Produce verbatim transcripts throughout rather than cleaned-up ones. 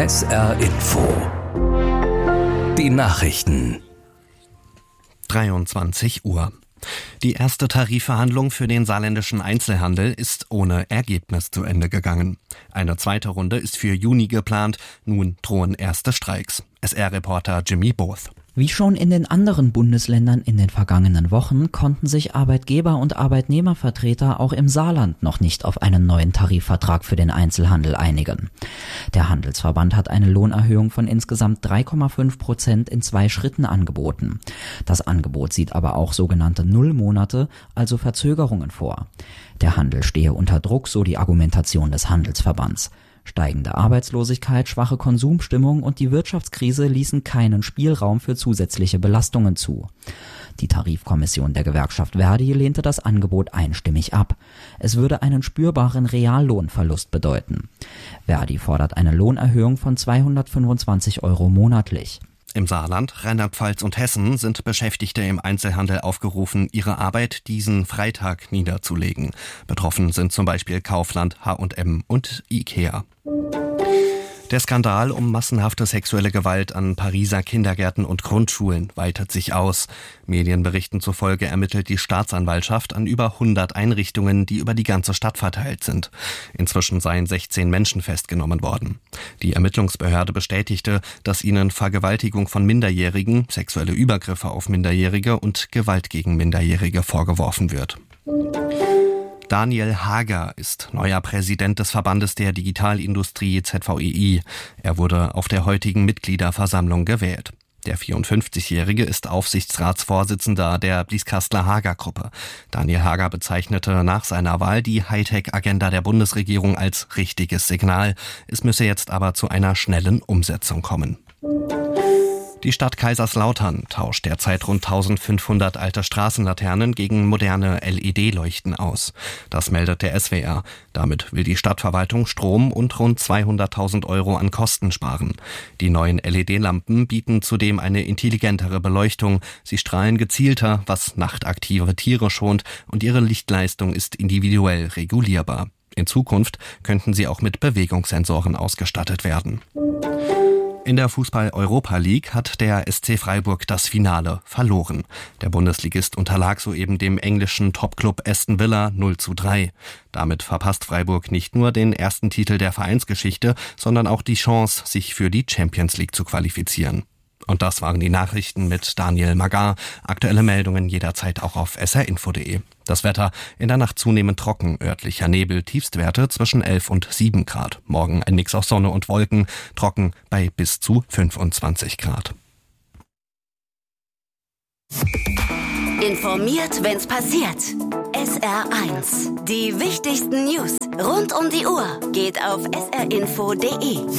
S R Info. Die Nachrichten. dreiundzwanzig Uhr. Die erste Tarifverhandlung für den saarländischen Einzelhandel ist ohne Ergebnis zu Ende gegangen. Eine zweite Runde ist für Juni geplant. Nun drohen erste Streiks. S R-Reporter Jimmy Both. Wie schon in den anderen Bundesländern in den vergangenen Wochen konnten sich Arbeitgeber- und Arbeitnehmervertreter auch im Saarland noch nicht auf einen neuen Tarifvertrag für den Einzelhandel einigen. Der Handelsverband hat eine Lohnerhöhung von insgesamt drei Komma fünf Prozent in zwei Schritten angeboten. Das Angebot sieht aber auch sogenannte Nullmonate, also Verzögerungen vor. Der Handel stehe unter Druck, so die Argumentation des Handelsverbands. Steigende Arbeitslosigkeit, schwache Konsumstimmung und die Wirtschaftskrise ließen keinen Spielraum für zusätzliche Belastungen zu. Die Tarifkommission der Gewerkschaft ver.di lehnte das Angebot einstimmig ab. Es würde einen spürbaren Reallohnverlust bedeuten. ver.di fordert eine Lohnerhöhung von zweihundertfünfundzwanzig Euro monatlich. Im Saarland, Rheinland-Pfalz und Hessen sind Beschäftigte im Einzelhandel aufgerufen, ihre Arbeit diesen Freitag niederzulegen. Betroffen sind zum Beispiel Kaufland, H und M und Ikea. Der Skandal um massenhafte sexuelle Gewalt an Pariser Kindergärten und Grundschulen weitet sich aus. Medienberichten zufolge ermittelt die Staatsanwaltschaft an über hundert Einrichtungen, die über die ganze Stadt verteilt sind. Inzwischen seien sechzehn Menschen festgenommen worden. Die Ermittlungsbehörde bestätigte, dass ihnen Vergewaltigung von Minderjährigen, sexuelle Übergriffe auf Minderjährige und Gewalt gegen Minderjährige vorgeworfen wird. Daniel Hager ist neuer Präsident des Verbandes der Digitalindustrie Z V E I. Er wurde auf der heutigen Mitgliederversammlung gewählt. Der vierundfünfzigjährige ist Aufsichtsratsvorsitzender der Blieskastel Hager Gruppe. Daniel Hager bezeichnete nach seiner Wahl die Hightech-Agenda der Bundesregierung als richtiges Signal. Es müsse jetzt aber zu einer schnellen Umsetzung kommen. Die Stadt Kaiserslautern tauscht derzeit rund eintausendfünfhundert alte Straßenlaternen gegen moderne L E D-Leuchten aus. Das meldet der S W R. Damit will die Stadtverwaltung Strom und rund zweihunderttausend Euro an Kosten sparen. Die neuen L E D-Lampen bieten zudem eine intelligentere Beleuchtung. Sie strahlen gezielter, was nachtaktive Tiere schont, und ihre Lichtleistung ist individuell regulierbar. In Zukunft könnten sie auch mit Bewegungssensoren ausgestattet werden. In der Fußball-Europa League hat der S C Freiburg das Finale verloren. Der Bundesligist unterlag soeben dem englischen Topclub Aston Villa null zu drei. Damit verpasst Freiburg nicht nur den ersten Titel der Vereinsgeschichte, sondern auch die Chance, sich für die Champions League zu qualifizieren. Und das waren die Nachrichten mit Daniel Magar. Aktuelle Meldungen jederzeit auch auf s r info punkt d e. Das Wetter: in der Nacht zunehmend trocken, örtlicher Nebel, Tiefstwerte zwischen elf und sieben Grad. Morgen ein Mix aus Sonne und Wolken, trocken bei bis zu fünfundzwanzig Grad. Informiert, wenn's passiert. S R eins. Die wichtigsten News rund um die Uhr geht auf s r info punkt d e.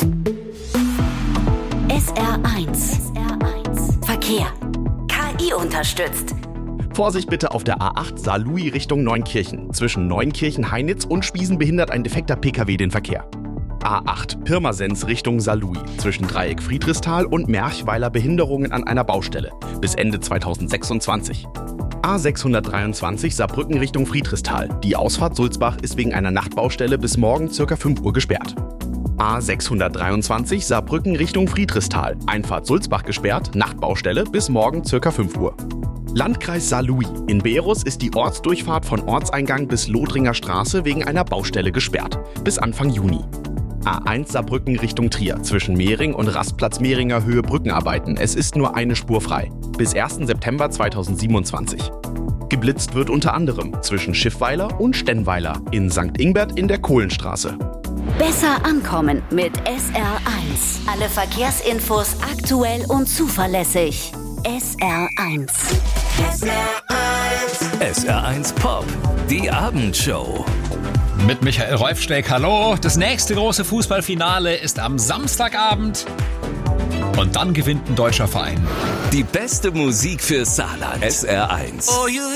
S R eins. Verkehr. K I unterstützt. Vorsicht bitte auf der A acht Saarlouis Richtung Neunkirchen. Zwischen Neunkirchen-Heinitz und Spiesen behindert ein defekter P K W den Verkehr. A acht Pirmasens Richtung Saarlouis. Zwischen Dreieck Friedrichsthal und Merchweiler Behinderungen an einer Baustelle. Bis Ende zweitausendsechsundzwanzig. A sechshundertdreiundzwanzig Saarbrücken Richtung Friedrichsthal. Die Ausfahrt Sulzbach ist wegen einer Nachtbaustelle bis morgen ca. fünf Uhr gesperrt. A sechshundertdreiundzwanzig Saarbrücken Richtung Friedrichsthal. Einfahrt Sulzbach gesperrt, Nachtbaustelle bis morgen ca. fünf Uhr. Landkreis Saarlouis. In Beerus ist die Ortsdurchfahrt von Ortseingang bis Lothringer Straße wegen einer Baustelle gesperrt. Bis Anfang Juni. A eins Saarbrücken Richtung Trier. Zwischen Mehring und Rastplatz Mehringer Höhe Brückenarbeiten. Es ist nur eine Spur frei. Bis ersten September zweitausendsiebenundzwanzig. Geblitzt wird unter anderem zwischen Schiffweiler und Stennweiler in Sankt Ingbert in der Kohlenstraße. Besser ankommen mit S R eins. Alle Verkehrsinfos aktuell und zuverlässig. S R eins. S R eins. S R eins Pop. Die Abendshow. Mit Michael Räufsteck, hallo. Das nächste große Fußballfinale ist am Samstagabend. Und dann gewinnt ein deutscher Verein. Die beste Musik für Saarland. S R eins. Oh,